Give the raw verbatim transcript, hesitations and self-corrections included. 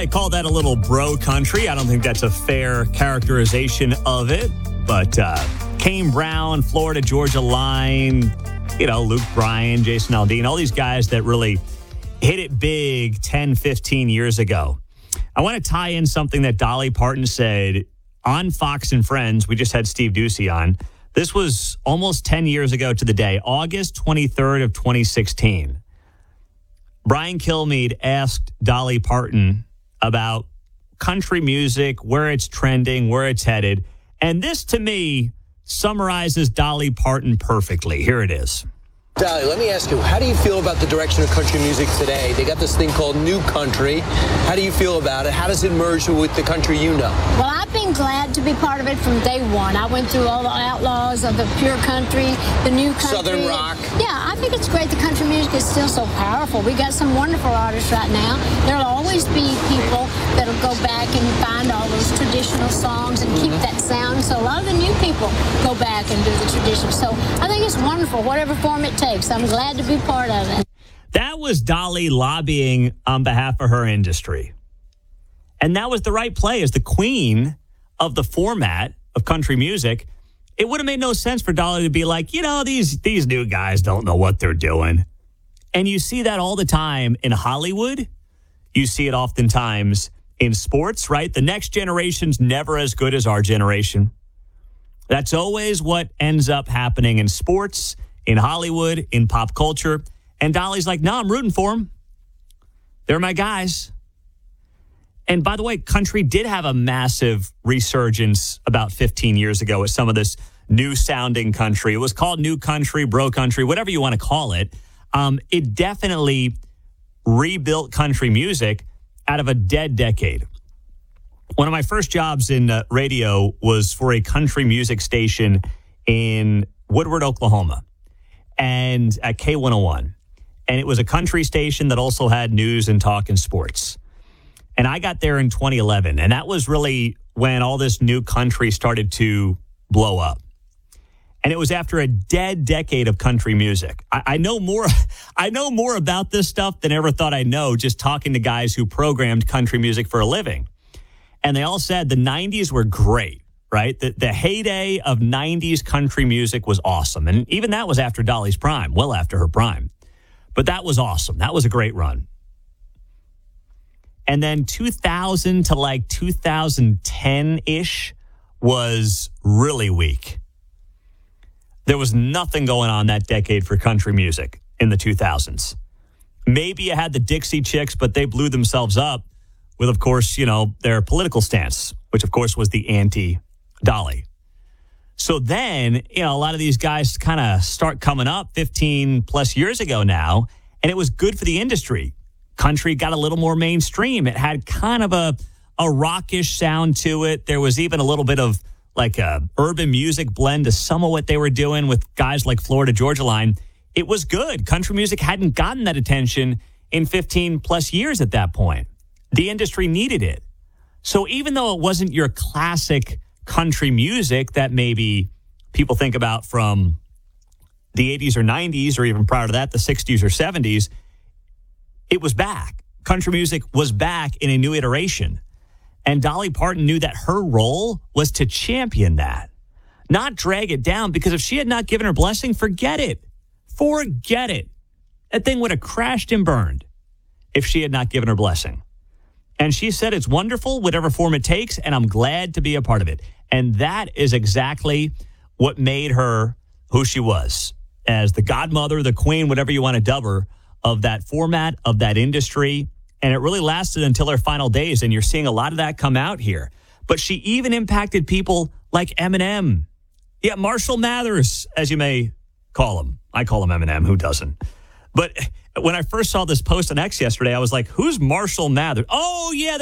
might call that a little bro country. I don't think that's a fair characterization of it. But uh, Kane Brown, Florida Georgia Line, you know, Luke Bryan, Jason Aldean, all these guys that really hit it big ten, fifteen years ago. I want to tie in something that Dolly Parton said on Fox and Friends. We just had Steve Doocy on. This was almost ten years ago to the day, August twenty-third of twenty sixteen. Brian Kilmeade asked Dolly Parton about country music, where it's trending, where it's headed. And this, to me, summarizes Dolly Parton perfectly. Here it is. Dolly, let me ask you, how do you feel about the direction of country music today? They got this thing called New Country. How do you feel about it? How does it merge with the country you know? Well, I've been glad to be part of it from day one. I went through all the outlaws of the pure country, the new country. Southern rock. Yeah, I think it's great. The country music is still so powerful. We got some wonderful artists right now. There'll always be people that'll go back and find all those traditional songs and keep that sound. So a lot of the new people go back and do the tradition. So I think it's wonderful, whatever form it takes. I'm glad to be part of it. That was Dolly lobbying on behalf of her industry. And that was the right play. As the queen of the format of country music, it would have made no sense for Dolly to be like, you know, these, these new guys don't know what they're doing. And you see that all the time in Hollywood. You see it oftentimes in sports, right? The next generation's never as good as our generation. That's always what ends up happening in sports, in Hollywood, in pop culture. And Dolly's like, no, I'm rooting for them. They're my guys. And by the way, country did have a massive resurgence about fifteen years ago with some of this new sounding country. It was called new country, bro country, whatever you want to call it. Um, it definitely rebuilt country music out of a dead decade. One of my first jobs in uh, radio was for a country music station in Woodward, Oklahoma, and at K one oh one. And it was a country station that also had news and talk and sports. And I got there in twenty eleven, and that was really when all this new country started to blow up. And it was after a dead decade of country music. I, I know more I know more about this stuff than I ever thought I'd know just talking to guys who programmed country music for a living. And they all said the nineties were great, right? The, the heyday of nineties country music was awesome. And even that was after Dolly's prime, well after her prime. But that was awesome. That was a great run. And then two thousand to like two thousand ten-ish was really weak. There was nothing going on that decade for country music in the two thousands. Maybe you had the Dixie Chicks, but they blew themselves up with, of course, you know, their political stance, which, of course, was the anti-Dolly. So then, you know, a lot of these guys kind of start coming up fifteen plus years ago now, and it was good for the industry. Country got a little more mainstream. It had kind of a, a rockish sound to it. There was even a little bit of like a urban music blend to some of what they were doing with guys like Florida Georgia Line. It was good. Country music hadn't gotten that attention in fifteen plus years at that point. The industry needed it. So even though it wasn't your classic country music that maybe people think about from the eighties or nineties, or even prior to that, the sixties or seventies, it was back. Country music was back in a new iteration. And Dolly Parton knew that her role was to champion that, not drag it down, because if she had not given her blessing, forget it. Forget it. That thing would have crashed and burned if she had not given her blessing. And she said it's wonderful, whatever form it takes, and I'm glad to be a part of it. And that is exactly what made her who she was, as the godmother, the queen, whatever you want to dub her, of that format, of that industry. And it really lasted until her final days, and you're seeing a lot of that come out here. But she even impacted people like Eminem. Yeah, Marshall Mathers, as you may call him. I call him Eminem. Who doesn't? But when I first saw this post on X yesterday, I was like, who's Marshall Mathers? Oh, yeah,